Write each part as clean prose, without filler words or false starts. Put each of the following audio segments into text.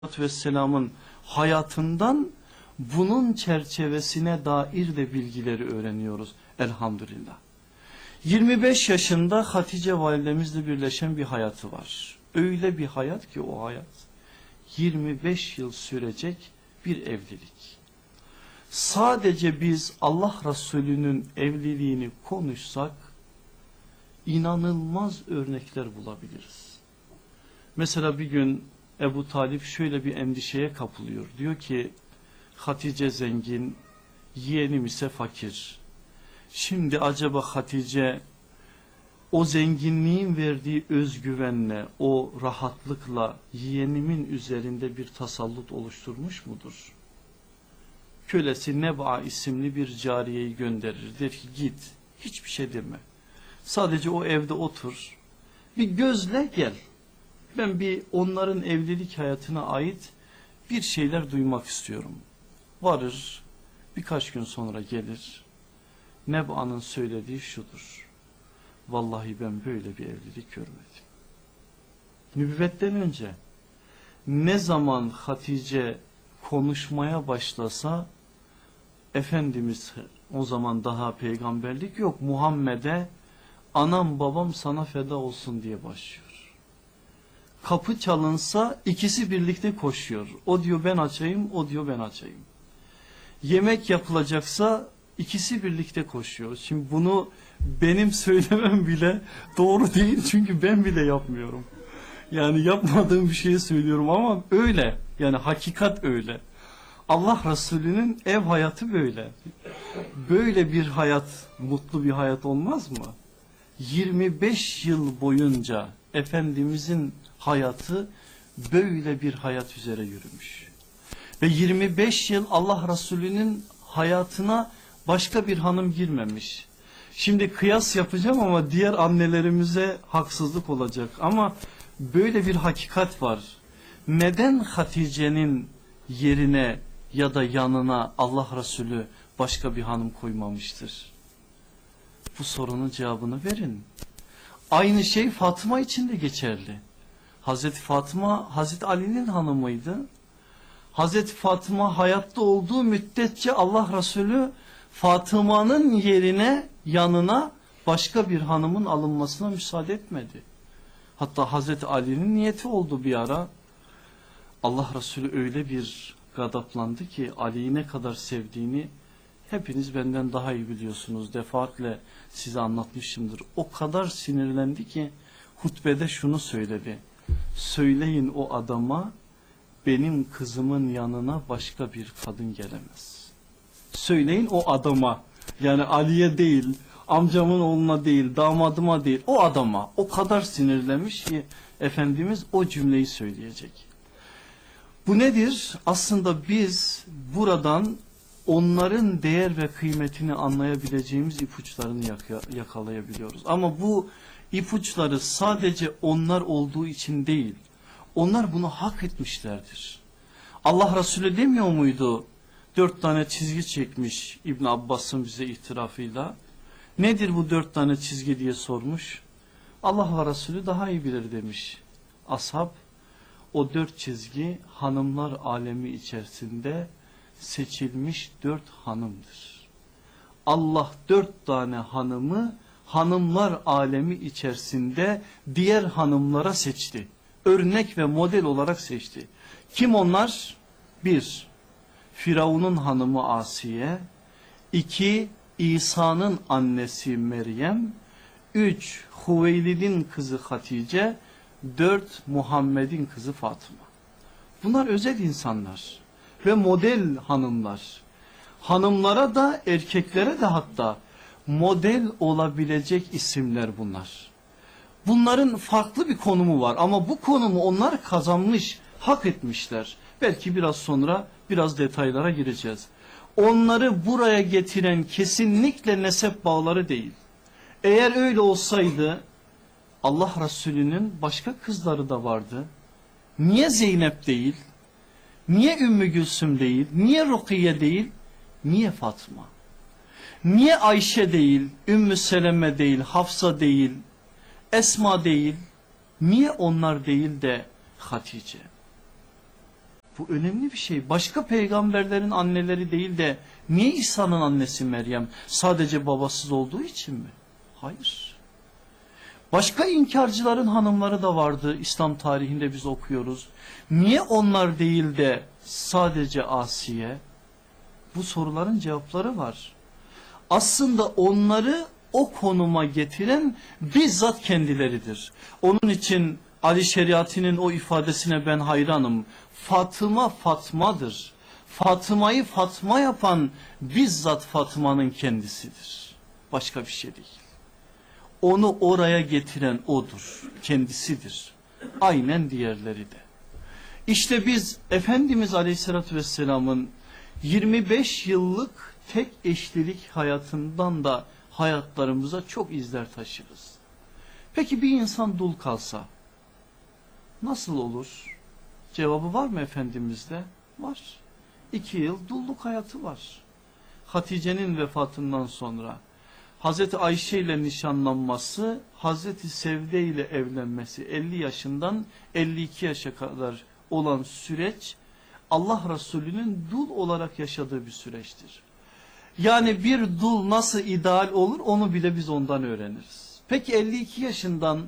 Vesselam'ın hayatından bunun çerçevesine dair de bilgileri öğreniyoruz elhamdülillah. 25 yaşında Hatice validemizle birleşen bir hayatı var. Öyle bir hayat ki o hayat 25 yıl sürecek bir evlilik. Sadece biz Allah Resulü'nün evliliğini konuşsak inanılmaz örnekler bulabiliriz. Mesela bir gün Ebu Talip şöyle bir endişeye kapılıyor. Diyor ki Hatice zengin, yeğenim ise fakir. Şimdi acaba Hatice o zenginliğin verdiği özgüvenle, o rahatlıkla yeğenimin üzerinde bir tasallut oluşturmuş mudur? Kölesi Neb'a isimli bir cariyeyi gönderir. Der ki git, hiçbir şey deme. Sadece o evde otur, bir gözle gel. Ben bir onların evlilik hayatına ait bir şeyler duymak istiyorum. Varır, birkaç gün sonra gelir. Neb'a'nın söylediği şudur. Vallahi ben böyle bir evlilik görmedim. Nübüvvetten önce ne zaman Hatice konuşmaya başlasa, Efendimiz o zaman daha peygamberlik yok, Muhammed'e anam babam sana feda olsun diye başlıyor. Kapı çalınsa ikisi birlikte koşuyor. O diyor ben açayım, o diyor ben açayım. Yemek yapılacaksa ikisi birlikte koşuyor. Şimdi bunu benim söylemem bile doğru değil çünkü ben bile yapmıyorum. Yani yapmadığım bir şeyi söylüyorum ama öyle. Yani hakikat öyle. Allah Resulü'nün ev hayatı böyle. Böyle bir hayat, mutlu bir hayat olmaz mı? 25 yıl boyunca Efendimizin hayatı böyle bir hayat üzere yürümüş. Ve 25 yıl Allah Resulü'nün hayatına başka bir hanım girmemiş. Şimdi kıyas yapacağım ama diğer annelerimize haksızlık olacak. Ama böyle bir hakikat var. Neden Hatice'nin yerine ya da yanına Allah Resulü başka bir hanım koymamıştır? Bu sorunun cevabını verin. Aynı şey Fatıma için de geçerli. Hazreti Fatıma Hazreti Ali'nin hanımıydı. Hazreti Fatıma hayatta olduğu müddetçe Allah Resulü Fatıma'nın yerine yanına başka bir hanımın alınmasına müsaade etmedi. Hatta Hazreti Ali'nin niyeti oldu bir ara. Allah Resulü öyle bir gadaplandı ki Ali'yi ne kadar sevdiğini hepiniz benden daha iyi biliyorsunuz. Defaatle size anlatmışımdır. O kadar sinirlendi ki hutbede şunu söyledi. Söyleyin o adama benim kızımın yanına başka bir kadın gelemez. Söyleyin o adama, yani Ali'ye değil, amcamın oğluna değil, damadıma değil, o adama. O kadar sinirlenmiş ki Efendimiz o cümleyi söyleyecek. Bu nedir? Aslında biz buradan onların değer ve kıymetini anlayabileceğimiz ipuçlarını yakalayabiliyoruz. Ama bu ipuçları sadece onlar olduğu için değil, onlar bunu hak etmişlerdir. Allah Resulü demiyor muydu? 4 tane çizgi çekmiş İbn Abbas'ın bize itirafıyla. Nedir bu 4 tane çizgi diye sormuş. Allah ve Resulü daha iyi bilir demiş. Ashab, o 4 çizgi hanımlar alemi içerisinde seçilmiş 4 hanımdır. Allah 4 tane hanımı hanımlar alemi içerisinde diğer hanımlara seçti. Örnek ve model olarak seçti. Kim onlar? 1. Firavun'un hanımı Asiye. 2. İsa'nın annesi Meryem. 3. Hüveylid'in kızı Hatice. 4. Muhammed'in kızı Fatıma. Bunlar özel insanlar ve model hanımlar. Hanımlara da erkeklere de hatta model olabilecek isimler bunlar. Bunların farklı bir konumu var ama bu konumu onlar kazanmış, hak etmişler. Belki biraz sonra biraz detaylara gireceğiz. Onları buraya getiren kesinlikle nesep bağları değil. Eğer öyle olsaydı Allah Resulü'nün başka kızları da vardı. Niye Zeynep değil? Niye Ümmü Gülsüm değil? Niye Rukiye değil? Niye Fatma? Niye Ayşe değil? Ümmü Seleme değil? Hafsa değil? Esma değil? Niye onlar değil de Hatice? Bu önemli bir şey. Başka peygamberlerin anneleri değil de niye İsa'nın annesi Meryem? Sadece babasız olduğu için mi? Hayır. Başka inkarcıların hanımları da vardı. İslam tarihinde biz okuyoruz. Niye onlar değil de sadece Asiye? Bu soruların cevapları var. Aslında onları o konuma getiren bizzat kendileridir. Onun için Ali Şeriati'nin o ifadesine ben hayranım. Fatıma Fatma'dır. Fatıma'yı Fatma yapan bizzat Fatma'nın kendisidir. Başka bir şey değil. Onu oraya getiren odur, kendisidir. Aynen diğerleri de. İşte biz Efendimiz Aleyhisselatü Vesselam'ın 25 yıllık tek eşlilik hayatından da hayatlarımıza çok izler taşırız. Peki bir insan dul kalsa nasıl olur? Cevabı var mı Efendimiz'de? Var. 2 yıl dulluk hayatı var. Hatice'nin vefatından sonra Hazreti Ayşe ile nişanlanması, Hazreti Sevde ile evlenmesi 50 yaşından 52 yaşa kadar olan süreç Allah Resulü'nün dul olarak yaşadığı bir süreçtir. Yani bir dul nasıl ideal olur onu bile biz ondan öğreniriz. Peki 52 yaşından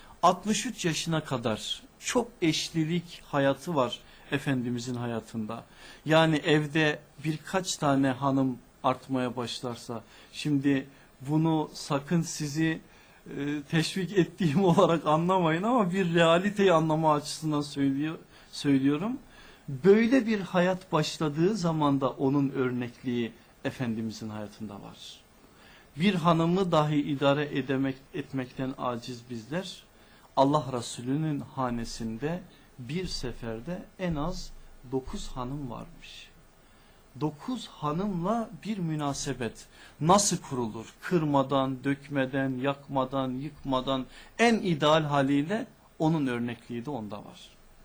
63 yaşına kadar çok eşlilik hayatı var Efendimizin hayatında. Yani evde birkaç tane hanım artmaya başlarsa, şimdi bunu sakın sizi teşvik ettiğim olarak anlamayın ama bir realiteyi anlama açısından söylüyorum. Böyle bir hayat başladığı zaman da onun örnekliği Efendimizin hayatında var. Bir hanımı dahi idare etmekten aciz bizler, Allah Resulü'nün hanesinde bir seferde en az 9 hanım varmış. 9 hanımla bir münasebet nasıl kurulur? Kırmadan, dökmeden, yakmadan, yıkmadan en ideal haliyle onun örnekliği de onda var.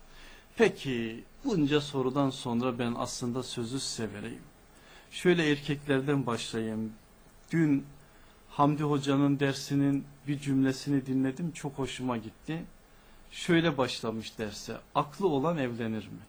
Peki bunca sorudan sonra ben aslında sözü size vereyim. Şöyle erkeklerden başlayayım. Dün Hamdi Hoca'nın dersinin bir cümlesini dinledim, çok hoşuma gitti. Şöyle başlamış derse: aklı olan evlenir mi?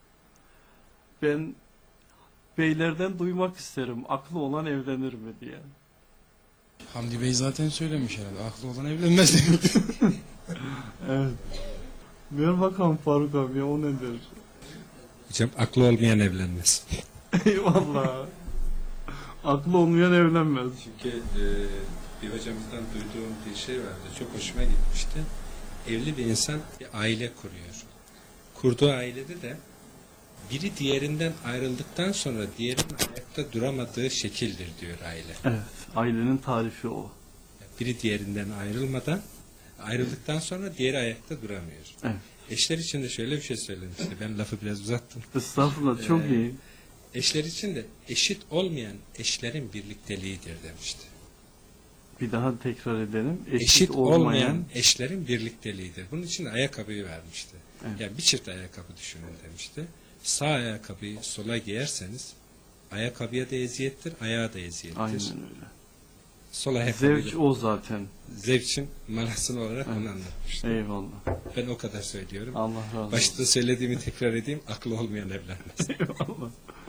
Ben beylerden duymak isterim, aklı olan evlenir mi diye. Hamdi Bey zaten söylemiş herhalde. Aklı olan evlenmez diyor. Evet. Ver bakalım Faruk abi, o nedir? Hocam aklı olmayan evlenmez. Eyvallah. Aklı olmayan evlenmez. Çünkü bir hocamızdan duyduğum bir şey vardı. Çok hoşuma gitmişti. Evli bir insan bir aile kuruyor. Kurduğu ailede de biri diğerinden ayrıldıktan sonra diğerinin ayakta duramadığı şekildir diyor aile. Evet, ailenin tarifi o. Biri diğerinden ayrıldıktan sonra diğeri ayakta duramıyor. Evet. Eşler için de şöyle bir şey söylemişti. Ben lafı biraz uzattım. Estağfurullah, çok iyi. Eşler için de eşit olmayan eşlerin birlikteliğidir demişti. Bir daha tekrar edelim. Eşit olmayan eşlerin birlikteliğidir. Bunun için de ayakkabıyı vermişti. Evet. Yani bir çift ayakkabı düşünün demişti. Sağ ayakkabıyı sola giyerseniz ayakkabıya da eziyettir, ayağa da eziyettir. Aynen öyle. Sol ayakkabıyı Zevk o zaten. zevkin manasını olarak onu anlatmıştı. Eyvallah. Ben o kadar söylüyorum. Allah razı olsun. Başta söylediğimi tekrar edeyim. Aklı olmayan evlenmez. Eyvallah.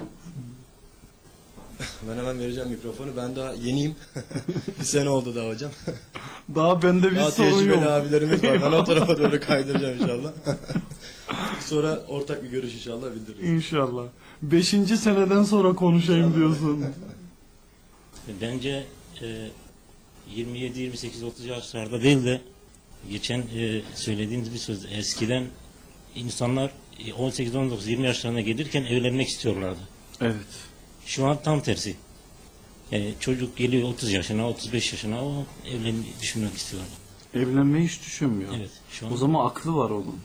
Ben hemen vereceğim mikrofonu. Ben daha yeniyim. Bir sene oldu daha hocam. Daha bende bir Daha sorun tecrübeli yok. abilerimiz var. Ben o tarafa doğru kaydıracağım inşallah. Sonra ortak bir görüş inşallah bildiririz. İnşallah. 5. seneden sonra konuşayım diyorsun. Bence 27, 28, 30 yaşlarda değil de geçen söylediğiniz bir söz. Eskiden insanlar 18, 19, 20 yaşlarına gelirken evlenmek istiyorlardı. Evet. Şu an tam tersi. Çocuk geliyor 30 yaşına, 35 yaşına, o evlenmeyi düşünmek istiyorlar. Evlenmeyi hiç düşünmüyor. Evet. Şu an O zaman aklı var onun.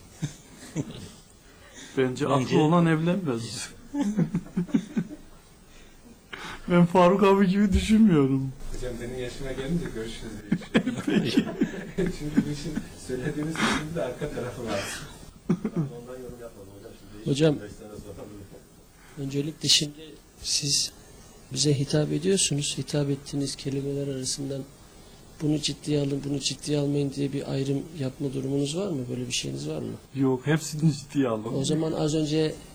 Bence aklı olan evlenmez. Ben Faruk abi gibi düşünmüyorum. Hocam benim yaşıma gelince görüşürüz. Çünkü bu işin söylediğiniz sözün de arka tarafı var. Ondan yorum yapmadım hocam. Şimdi Hocam, 5 sene sonra. öncelikle şimdi siz bize hitap ediyorsunuz. Hitap ettiğiniz kelimeler arasından bunu ciddiye alın, bunu ciddiye almayın diye bir ayrım yapma durumunuz var mı? Böyle bir şeyiniz var mı? Yok, hepsini ciddiye alın. O zaman az önce